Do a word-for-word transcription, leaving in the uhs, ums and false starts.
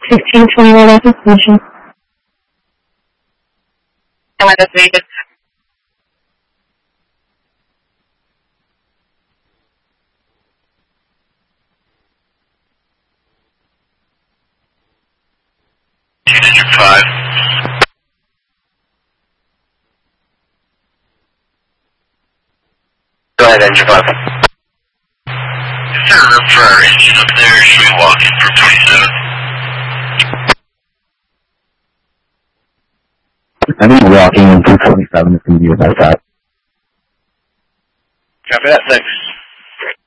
sixteen twenty-one at the station. Am I the Vegas? Engine five. Go ahead, engine five. Is there room for our engine up there, or should we walk in from twenty-seven? I think walking in from twenty-seven is going to be about that. Copy that, thanks.